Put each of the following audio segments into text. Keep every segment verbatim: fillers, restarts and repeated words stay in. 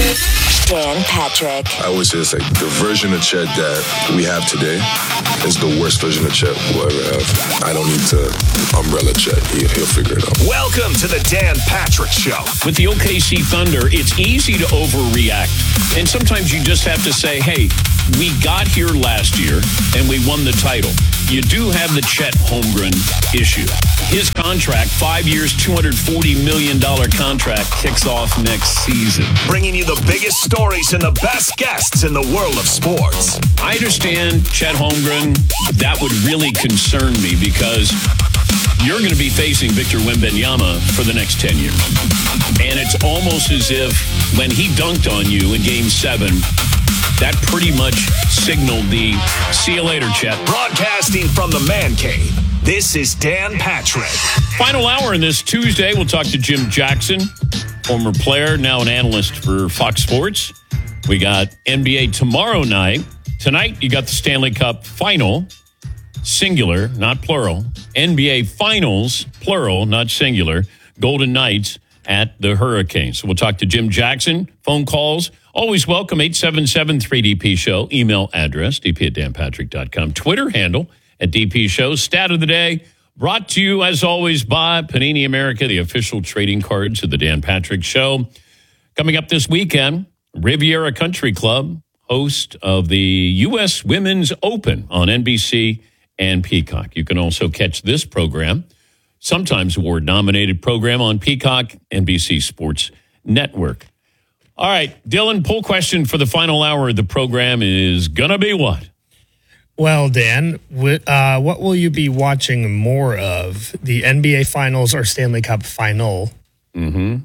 Dan Patrick. I always say it's like the version of Chet that we have today is the worst version of Chet we'll ever have. I don't need to umbrella Chet. He, he'll figure it out. Welcome to the Dan Patrick Show. With the O K C Thunder, it's easy to overreact. And sometimes you just have to say, hey, we got here last year and we won the title. You do have the Chet Holmgren issue. His contract, five years, two hundred forty million dollars contract, kicks off next season. Bringing you the biggest stories and the best guests in the world of sports. I understand Chet Holmgren. That would really concern me because you're going to be facing Victor Wembanyama for the next ten years. And it's almost as if when he dunked on you in Game seven, that pretty much signaled the see you later, Chet. Broadcasting from the Man Cave, this is Dan Patrick. Final hour in this Tuesday, we'll talk to Jim Jackson, former player, now an analyst for Fox Sports. We got N B A tomorrow night. Tonight, you got the Stanley Cup Final, singular, not plural. N B A Finals, plural, not singular. Golden Knights at the Hurricanes. So we'll talk to Jim Jackson. Phone calls, always welcome, eight seven seven three D P show. Email address, d p at dan patrick dot com. Twitter handle at D P Show. Stat of the day, brought to you, as always, by Panini America, the official trading cards of the Dan Patrick Show. Coming up this weekend, Riviera Country Club, host of the U S Women's Open on N B C and Peacock. You can also catch this program, sometimes award-nominated program, on Peacock, N B C Sports Network. All right, Dylan, poll question for the final hour of the program is going to be what? Well, Dan, uh, what will you be watching more of, the N B A Finals or Stanley Cup Final? Mm-hmm.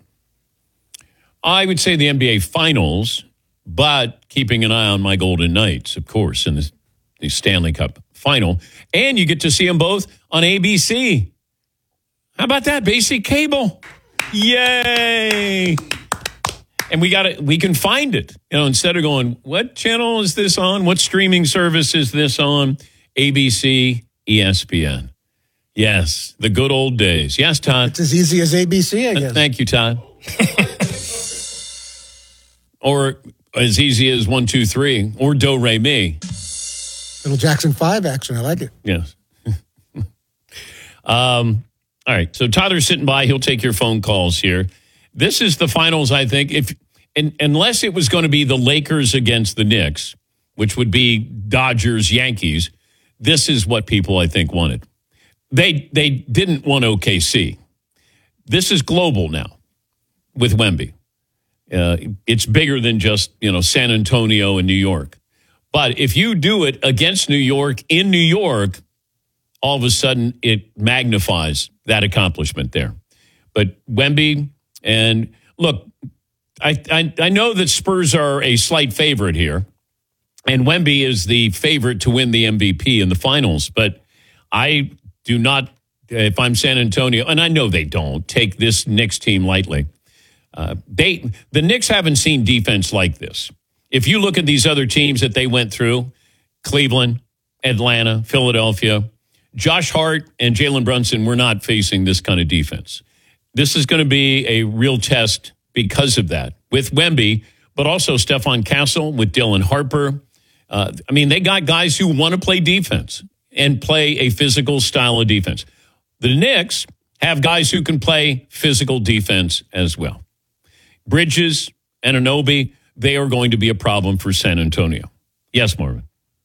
I would say the N B A Finals, but keeping an eye on my Golden Knights, of course, in the, the Stanley Cup Final. And you get to see them both on A B C. How about that? Basic cable. Yay! And we got it. We can find it. You know, instead of going, what channel is this on? What streaming service is this on? A B C, E S P N. Yes, the good old days. Yes, Todd. It's as easy as A B C, I guess. Thank you, Todd. Or as easy as one, two, three, or do, re, mi. Little Jackson five action. I like it. Yes. um. All right. So Tyler's sitting by. He'll take your phone calls here. This is the finals, I think. If and, unless it was going to be the Lakers against the Knicks, which would be Dodgers, Yankees, this is what people, I think, wanted. They they didn't want O K C. This is global now with Wemby. Uh, it's bigger than just, you know, San Antonio and New York. But if you do it against New York in New York, all of a sudden it magnifies that accomplishment there. But Wemby, and look, I, I I know that Spurs are a slight favorite here, and Wemby is the favorite to win the M V P in the finals. But I do not, if I'm San Antonio, and I know they don't, take this Knicks team lightly. Uh, they the Knicks haven't seen defense like this. If you look at these other teams that they went through, Cleveland, Atlanta, Philadelphia, Josh Hart and Jalen Brunson were not facing this kind of defense. This is going to be a real test because of that with Wemby, but also Stephon Castle with Dylan Harper. Uh, I mean, they got guys who want to play defense and play a physical style of defense. The Knicks have guys who can play physical defense as well. Bridges and Anunoby, they are going to be a problem for San Antonio. Yes, Marvin.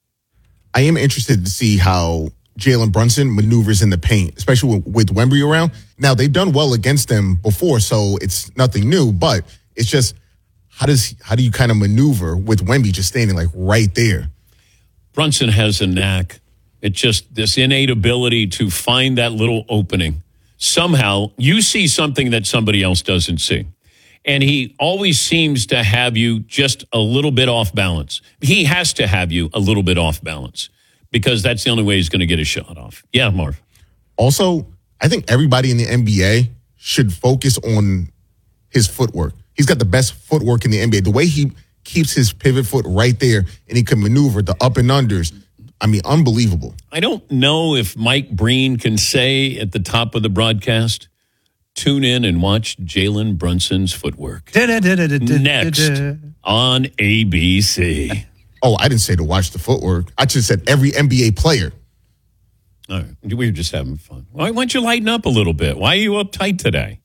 I am interested to see how Jalen Brunson maneuvers in the paint, especially with, with Wemby around. Now, they've done well against them before, so it's nothing new, but it's just how does how do you kind of maneuver with Wemby just standing like right there? Brunson has a knack. It's just this innate ability to find that little opening. Somehow, you see something that somebody else doesn't see. And he always seems to have you just a little bit off balance. He has to have you a little bit off balance because that's the only way he's going to get a shot off. Yeah, Marv. Also, I think everybody in the N B A should focus on his footwork. He's got the best footwork in the N B A. The way he keeps his pivot foot right there and he can maneuver the up and unders. I mean, unbelievable. I don't know if Mike Breen can say at the top of the broadcast, tune in and watch Jalen Brunson's footwork. Next. on A B C. Oh, I didn't say to watch the footwork. I just said every N B A player. All right. We were just having fun. Why, why don't you lighten up a little bit? Why are you uptight today?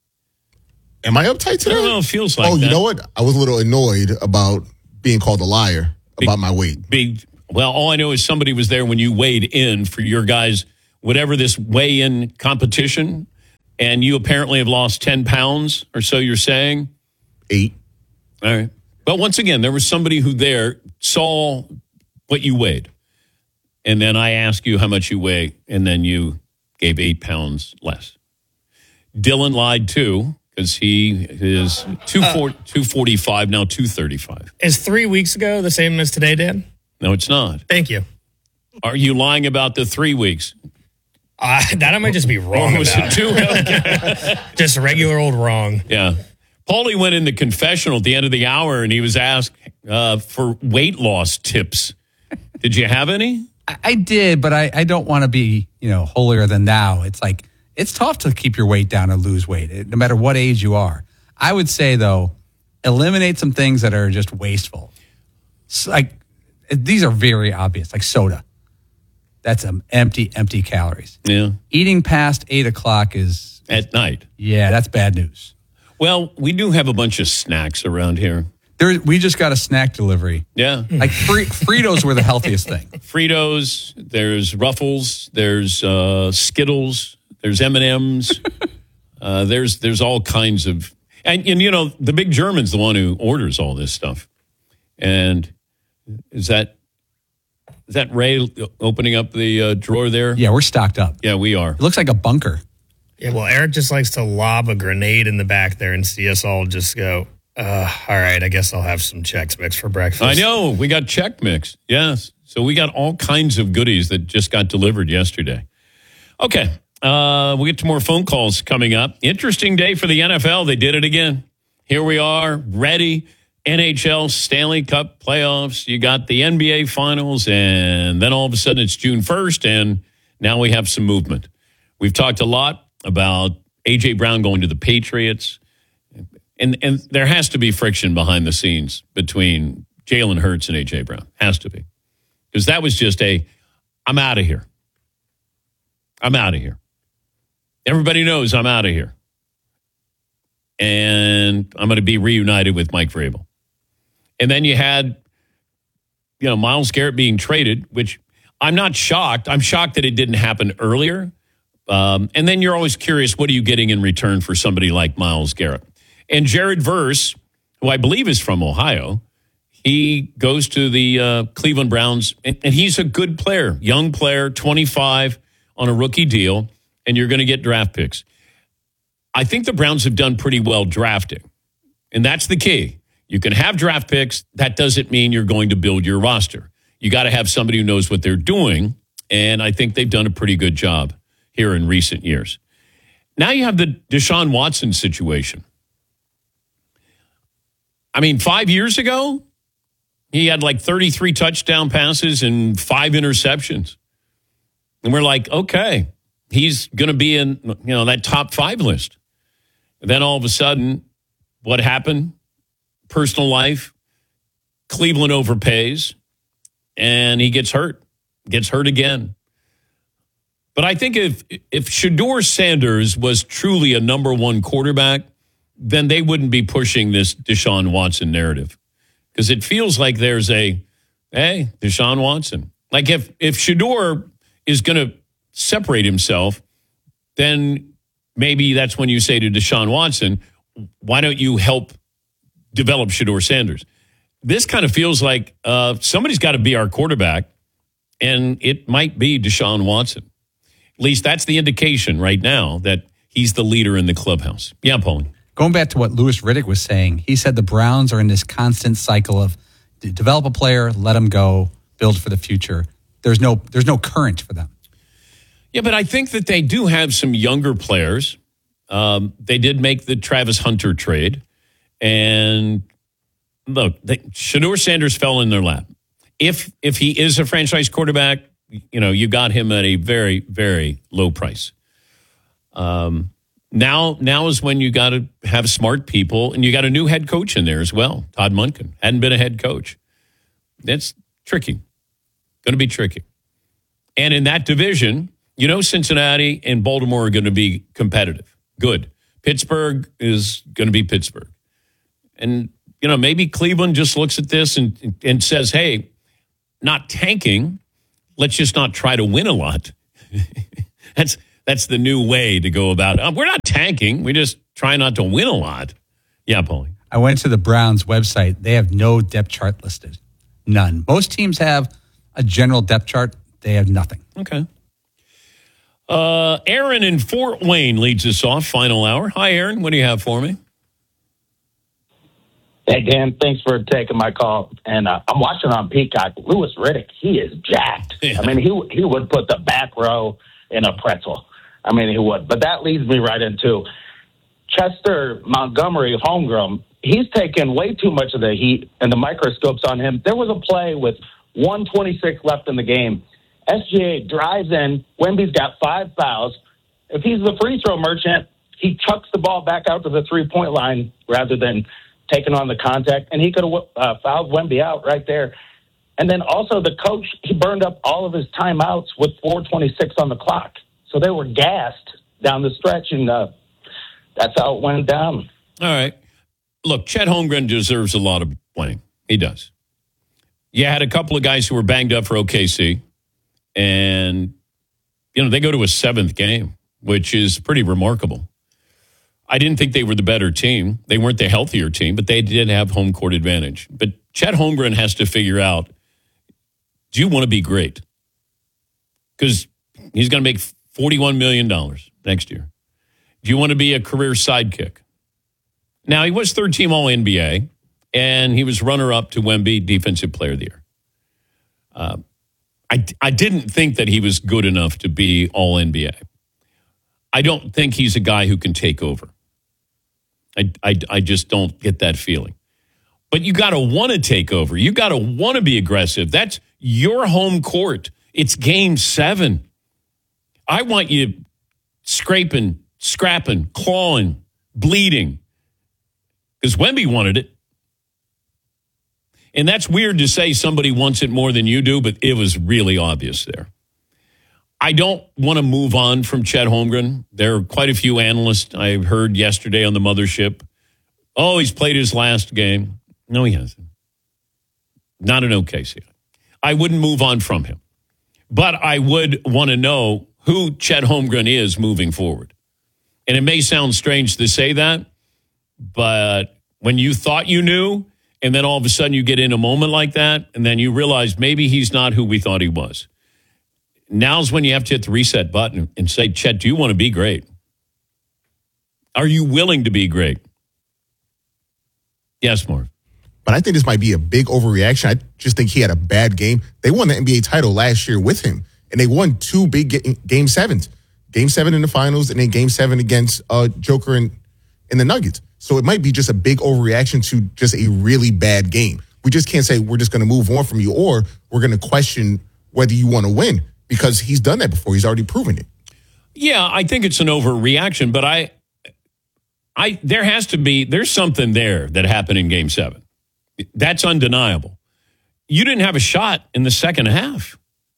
Am I uptight today? I don't know. It feels like Oh, that. you know what? I was a little annoyed about being called a liar about my weight. Big. Well, all I know is somebody was there when you weighed in for your guys, whatever this weigh-in competition, and you apparently have lost ten pounds or so, you're saying? Eight. All right. But once again, there was somebody who there saw what you weighed. And then I asked you how much you weigh, and then you gave eight pounds less. Dylan lied too, because he is two forty-five, now two thirty-five. Is three weeks ago the same as today, Dan? No, it's not. Thank you. Are you lying about the three weeks? Uh, that I might just be wrong Or was about. it two? Okay. Just regular old wrong. Yeah. Paulie went in the confessional at the end of the hour, and he was asked uh, for weight loss tips. Did you have any? I, I did, but I, I don't want to be, you know, holier than thou. It's like, it's tough to keep your weight down and lose weight, no matter what age you are. I would say, though, eliminate some things that are just wasteful. It's like, these are very obvious, like soda. That's um, empty, empty calories. Yeah. Eating past eight o'clock is... At night. Yeah, that's bad news. Well, we do have a bunch of snacks around here. There, we just got a snack delivery. Yeah. Like Fri- Fritos were the healthiest thing. Fritos, there's Ruffles, there's uh, Skittles, there's M and M's. uh, there's there's all kinds of... And, and, you know, the big German's the one who orders all this stuff. And is that... Is that Ray opening up the uh, drawer there? Yeah, we're stocked up. Yeah, we are. It looks like a bunker. Yeah, well, Eric just likes to lob a grenade in the back there and see us all just go, uh, all right, I guess I'll have some Chex Mix for breakfast. I know. We got Chex Mix. Yes. So we got all kinds of goodies that just got delivered yesterday. Okay. Uh, we'll get to more phone calls coming up. Interesting day for the N F L. They did it again. Here we are, ready. N H L Stanley Cup playoffs. You got the N B A finals, and then all of a sudden it's June first, and now we have some movement. We've talked a lot about A J Brown going to the Patriots, and and there has to be friction behind the scenes between Jalen Hurts and A J Brown. Has to be. Because that was just a, I'm out of here. I'm out of here. Everybody knows I'm out of here. And I'm going to be reunited with Mike Vrabel. And then you had, you know, Myles Garrett being traded, which I'm not shocked. I'm shocked that it didn't happen earlier. Um, and then you're always curious, what are you getting in return for somebody like Myles Garrett? And Jared Verse, who I believe is from Ohio, he goes to the uh, Cleveland Browns, and, and he's a good player, young player, twenty-five on a rookie deal, and you're going to get draft picks. I think the Browns have done pretty well drafting, and that's the key. You can have draft picks. That doesn't mean you're going to build your roster. You got to have somebody who knows what they're doing, and I think they've done a pretty good job here in recent years. Now you have the Deshaun Watson situation. I mean, five years ago, he had like thirty-three touchdown passes and five interceptions. And we're like, okay, he's going to be in, you know, that top five list. And then all of a sudden, what happened? Personal life, Cleveland overpays, and he gets hurt, gets hurt again. But I think if if Shedeur Sanders was truly a number one quarterback, then they wouldn't be pushing this Deshaun Watson narrative. Because it feels like there's a, hey, Deshaun Watson. Like if, if Shedeur is going to separate himself, then maybe that's when you say to Deshaun Watson, why don't you help develop Shedeur Sanders? This kind of feels like uh, somebody's got to be our quarterback, and it might be Deshaun Watson. At least that's the indication right now that he's the leader in the clubhouse. Yeah, Paulie. Going back to what Louis Riddick was saying, he said the Browns are in this constant cycle of develop a player, let him go, build for the future. There's no there's no current for them. Yeah, but I think that they do have some younger players. Um, they did make the Travis Hunter trade. And look, they, Shedeur Sanders fell in their lap. If if he is a franchise quarterback, you know, you got him at a very, very low price. Um, Now, now is when you got to have smart people, and you got a new head coach in there as well. Todd Monken hadn't been a head coach. That's tricky. Going to be tricky. And in that division, you know, Cincinnati and Baltimore are going to be competitive. Good. Pittsburgh is going to be Pittsburgh. And, you know, maybe Cleveland just looks at this and, and says, hey, not tanking. Let's just not try to win a lot. That's that's the new way to go about it. We're not tanking. We just try not to win a lot. Yeah, Paulie. I went to the Browns website. They have no depth chart listed. None. Most teams have a general depth chart. They have nothing. Okay. Uh, Aaron in Fort Wayne leads us off. Final hour. Hi, Aaron. What do you have for me? Hey, Dan, thanks for taking my call. And uh, I'm watching on Peacock. Louis Riddick, he is jacked. Yeah. I mean, he he would put the back row in a pretzel. I mean, he would. But that leads me right into Chester Montgomery, homegrown. He's taken way too much of the heat and the microscopes on him. There was a play with one twenty-six left in the game. S G A drives in. Wemby's got five fouls. If he's the free throw merchant, he chucks the ball back out to the three-point line rather than taking on the contact, and he could have uh, fouled Wemby out right there. And then also the coach, he burned up all of his timeouts with four twenty-six on the clock. So they were gassed down the stretch, and uh, that's how it went down. All right. Look, Chet Holmgren deserves a lot of blame. He does. You had a couple of guys who were banged up for O K C, and, you know, they go to a seventh game, which is pretty remarkable. I didn't think they were the better team. They weren't the healthier team, but they did have home court advantage. But Chet Holmgren has to figure out, do you want to be great? Because he's going to make forty-one million dollars next year. Do you want to be a career sidekick? Now, he was third team All N B A, and he was runner-up to Wemby Defensive Player of the Year. Uh, I, I didn't think that he was good enough to be All N B A. I don't think he's a guy who can take over. I, I, I just don't get that feeling. But you got to want to take over. You got to want to be aggressive. That's your home court. It's game seven. I want you scraping, scrapping, clawing, bleeding. Because Wemby wanted it. And that's weird to say somebody wants it more than you do, but it was really obvious there. I don't want to move on from Chet Holmgren. There are quite a few analysts I heard yesterday on the mothership. Oh, he's played his last game. No, he hasn't. Not an O K C. I wouldn't move on from him. But I would want to know who Chet Holmgren is moving forward. And it may sound strange to say that, but when you thought you knew, and then all of a sudden you get in a moment like that, and then you realize maybe he's not who we thought he was. Now's when you have to hit the reset button and say, Chet, do you want to be great? Are you willing to be great? Yes, Marv. But I think this might be a big overreaction. I just think he had a bad game. They won the N B A title last year with him, and they won two big ga- game sevens. Game seven in the finals, and then game seven against uh, Joker and in the Nuggets. So it might be just a big overreaction to just a really bad game. We just can't say we're just going to move on from you, or we're going to question whether you want to win, because he's done that before. He's already proven it. Yeah, I think it's an overreaction, but I, I, there has to be, there's something there that happened in game seven. That's undeniable. You didn't have a shot in the second half.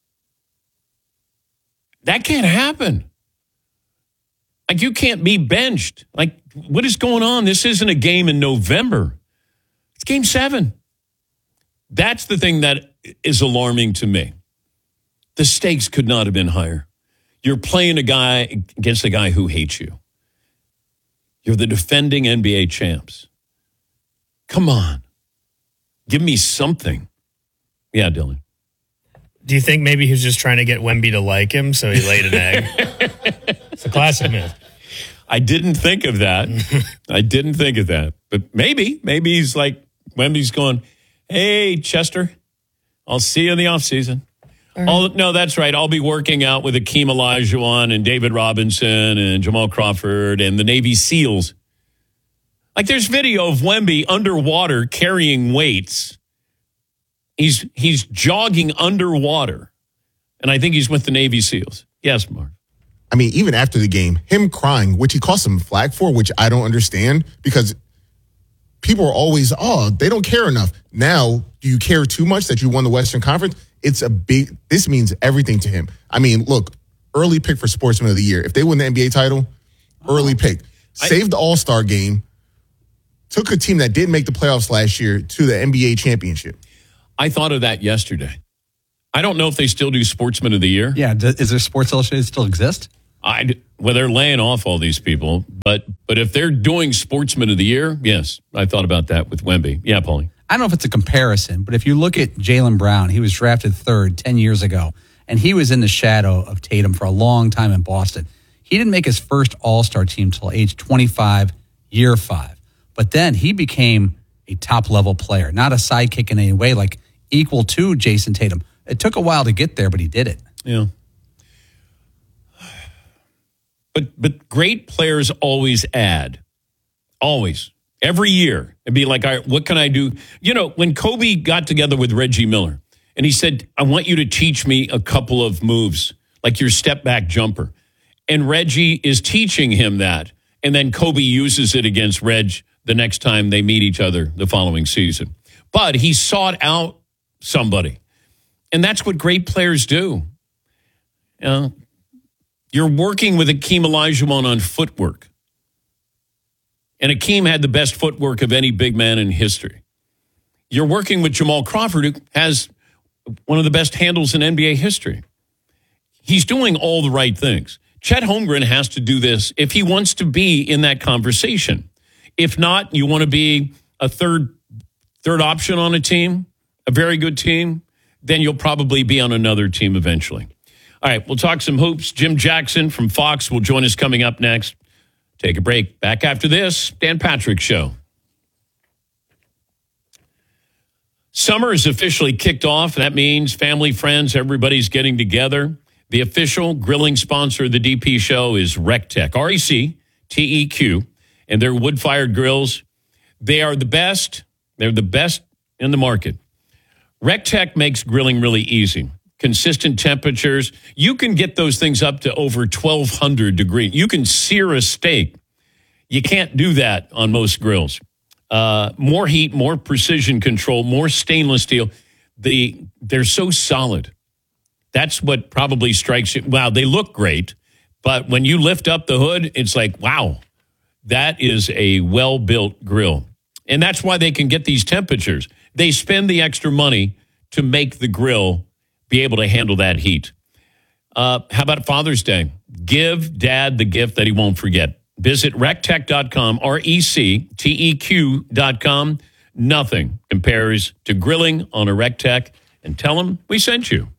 That can't happen. Like, you can't be benched. Like, what is going on? This isn't a game in November. It's game seven. That's the thing that is alarming to me. The stakes could not have been higher. You're playing a guy against a guy who hates you. You're the defending N B A champs. Come on. Give me something. Yeah, Dylan. Do you think maybe he's just trying to get Wemby to like him, so he laid an egg? It's a classic move. I didn't think of that. I didn't think of that. But maybe, maybe he's like, Wemby's going, hey, Chester, I'll see you in the offseason. Right. Oh, no, that's right. I'll be working out with Akeem Olajuwon and David Robinson and Jamal Crawford and the Navy SEALs. Like, there's video of Wemby underwater carrying weights. He's he's jogging underwater. And I think he's with the Navy SEALs. Yes, Mark. I mean, even after the game, him crying, which he caught some flack for, which I don't understand because people are always, oh, they don't care enough. Now, do you care too much that you won the Western Conference? It's a big, this means everything to him. I mean, look, early pick for Sportsman of the Year. If they win the N B A title, early pick. Saved the All-Star game, took a team that didn't make the playoffs last year to the N B A championship. I thought of that yesterday. I don't know if they still do Sportsman of the Year. Yeah, is there Sports Illustrated still exist? I, well, they're laying off all these people, but but if they're doing Sportsman of the Year, yes, I thought about that with Wemby. Yeah, Paulie. I don't know if it's a comparison, but if you look at Jaylen Brown, he was drafted third ten years ago, and he was in the shadow of Tatum for a long time in Boston. He didn't make his first All-Star team until age twenty-five, year five. But then he became a top-level player, not a sidekick in any way, like equal to Jason Tatum. It took a while to get there, but he did it. Yeah. But but great players always add. Always. Every year. It'd be like, all right, what can I do? You know, when Kobe got together with Reggie Miller, and he said, I want you to teach me a couple of moves, like your step-back jumper. And Reggie is teaching him that. And then Kobe uses it against Reg the next time they meet each other the following season. But he sought out somebody. And that's what great players do. You know, you're working with Akeem Olajuwon on footwork. And Akeem had the best footwork of any big man in history. You're working with Jamal Crawford, who has one of the best handles in N B A history. He's doing all the right things. Chet Holmgren has to do this if he wants to be in that conversation. If not, you want to be a third third option on a team, a very good team, then you'll probably be on another team eventually. All right, we'll talk some hoops. Jim Jackson from Fox will join us coming up next. Take a break. Back after this, Dan Patrick Show. Summer is officially kicked off. That means family, friends, everybody's getting together. The official grilling sponsor of the D P Show is RecTeq, R E C T E Q, and their wood-fired grills. They are the best. They're the best in the market. RecTeq makes grilling really easy. Consistent temperatures. You can get those things up to over twelve hundred degrees. You can sear a steak. You can't do that on most grills. Uh, more heat, more precision control, more stainless steel. The, they're so solid. That's what probably strikes you. Wow, they look great. But when you lift up the hood, it's like, wow, that is a well-built grill. And that's why they can get these temperatures. They spend the extra money to make the grill be able to handle that heat. Uh, how about Father's Day? Give Dad the gift that he won't forget. Visit recteq dot com, R E C T E Q dot com. Nothing compares to grilling on a RecTeq. And tell him we sent you.